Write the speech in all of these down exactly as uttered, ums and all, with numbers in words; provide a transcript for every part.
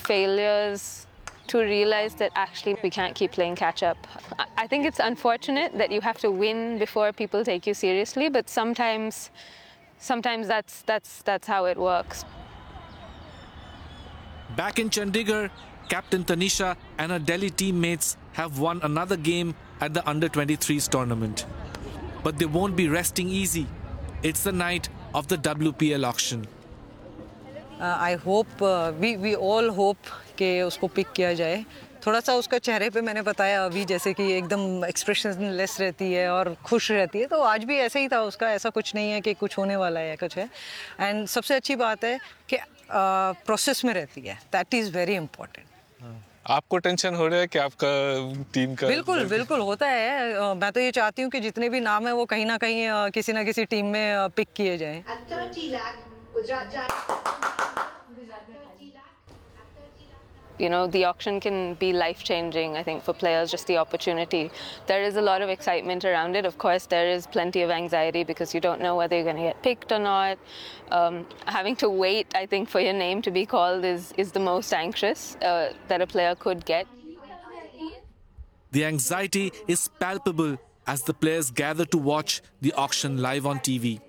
failures to realize that actually we can't keep playing catch up. I think it's unfortunate that you have to win before people take you seriously, but sometimes, sometimes that's, that's, that's how it works. Back in Chandigarh, Captain Tanisha and her Delhi teammates have won another game at the under twenty-threes tournament. But they won't be resting easy. It's the night of the W P L auction. Uh, I hope, uh, we, we all hope कि उसको pick किया जाए. थोड़ा सा उसका चेहरे पे मैंने बताया अभी जैसे कि एकदम expressionless रहती है और खुश रहती है, तो आज भी ऐसा ही था उसका, ऐसा कुछ नहीं है कि कुछ होने वाला है कुछ है. And सबसे अच्छी बात है कि प्रोसेस में रहती है. That is very important. आपको टेंशन हो रहा है कि आपका टीम का बिल्कुल बिल्कुल होता है. मैं तो ये चाहती हूँ कि जितने भी नाम है वो कहीं ना कहीं किसी ना किसी टीम में पिक किए जाएं. You know, the auction can be life-changing, I think, for players, just the opportunity. There is a lot of excitement around it. Of course, there is plenty of anxiety because you don't know whether you're going to get picked or not. Um, having to wait, I think, for your name to be called is, is the most anxious uh, that a player could get. The anxiety is palpable as the players gather to watch the auction live on T V.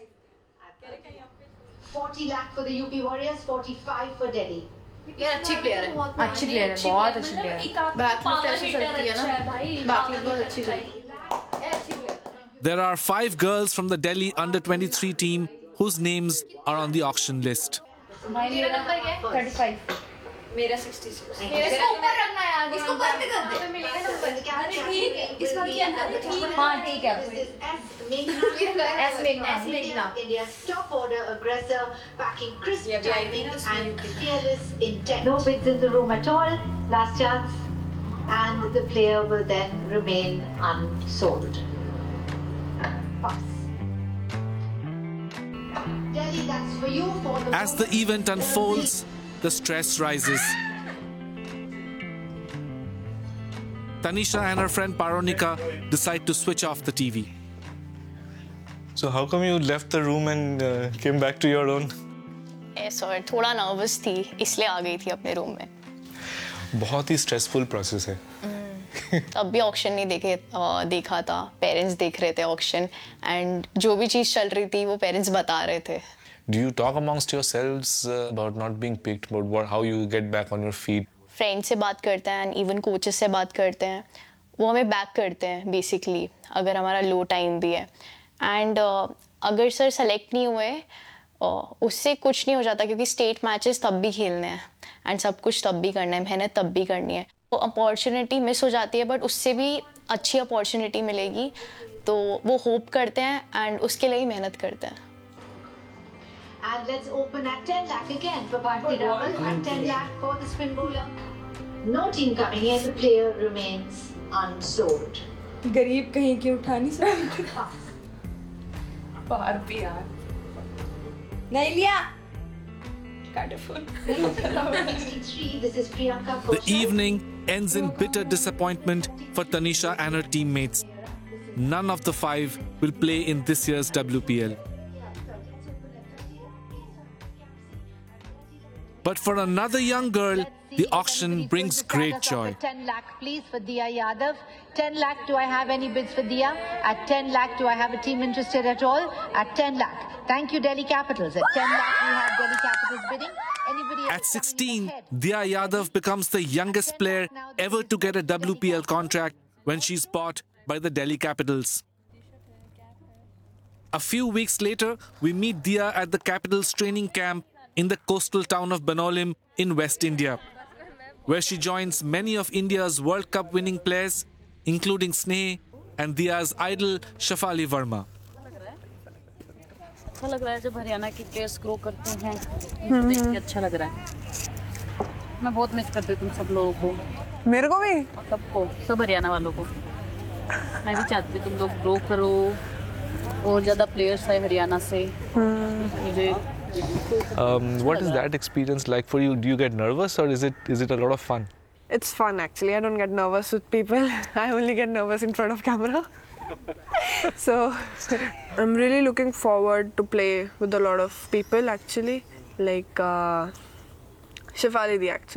forty lakh for the U P Warriors, forty-five for Delhi. ये अच्छी player है, अच्छी player है, बहुत अच्छी player है. Back में ऐसे चलती है ना, बैक में बहुत अच्छी है. There are five girls from the Delhi under twenty-three team whose names are on the auction list. मेरा नंबर क्या है? thirty-five. मेरा sixty-six. इसको ऊपर रखना है यार, इसको बंद कर दे. मिलेगा नंबर. अरे ठीक है, इसका क्या है? हाँ ठीक है. S Meghna. India's top order aggressor, backing crisp timing and fearless intent. No bids in the room at all. Last chance, and the player will then remain unsold. Pass. Delhi, that's for you for the. As the event unfolds, the stress rises. Tanisha and her friend Paronika decide to switch off the T V. So how come you left the room and uh, came back to your own? Sorry थोड़ा nervous थी इसलिए आ गई थी अपने room में. बहुत ही stressful process है. तब भी ऑक्शन नहीं देखे देखा था. पेरेंट्स देख रहे थे ऑक्शन एंड जो भी चीज़ चल रही थी वो पेरेंट्स बता रहे थे. Do you talk amongst yourselves uh, about not being picked, about what, how you get back on your feet? Friend से बात करते हैं एंड इवन कोचेस से बात करते हैं. वो हमें बैक करते हैं बेसिकली अगर हमारा लो टाइम भी है. एंड uh, अगर सर सेलेक्ट नहीं हुए uh, उससे कुछ नहीं हो जाता क्योंकि स्टेट मैचेस तब भी खेलने हैं एंड सब कुछ तब भी करना है, मेहनत तब भी करनी है. तो अपॉर्चुनिटी मिस हो जाती है बट उससे भी अच्छी अपॉर्चुनिटी मिलेगी तो वो होप करते हैं एंड उसके लिए ही मेहनत करते हैं. And let's open at ten lakh again for Bharti Rawal and ten lakh for the spin bowler. No team coming in, the player remains unsold. गरीब कहीं की उठा नहीं सकते. बाहर भी यार. नहीं लिया. The evening ends in bitter disappointment for Tanisha and her teammates. None of the five will play in this year's W P L. But for another young girl, the auction brings great joy. ten lakh please for Diya Yadav. ten lakh, do I have any bids for Diya? At ten lakh, do I have a team interested at all? At ten lakh. Thank you, Delhi Capitals. At ten lakh, we have Delhi Capitals bidding. Anybody else? At sixteen, Diya Yadav becomes the youngest player ever to get a W P L contract when she's bought by the Delhi Capitals. A few weeks later, we meet Diya at the Capitals training camp in the coastal town of Banolim in West India, where she joins many of India's World Cup winning players, including Sneh and Diya's idol Shafali Verma. अच्छा लग रहा है जब हरियाणा की players grow करते हैं, देख के अच्छा लग रहा है. मैं बहुत मिस करती हूँ तुम सब लोगों को. मेरे को भी. सबको, सब हरियाणा वालों को. मैं भी चाहती हूँ तुम लोग ग्रो करो और ज़्यादा प्लेयर्स आए हरियाणा से. मुझे Um, what is that experience like for you? Do you get nervous or is it is it a lot of fun? It's fun actually. I don't get nervous with people. I only get nervous in front of camera. So I'm really looking forward to play with a lot of people actually, like uh, Shefali Di actually.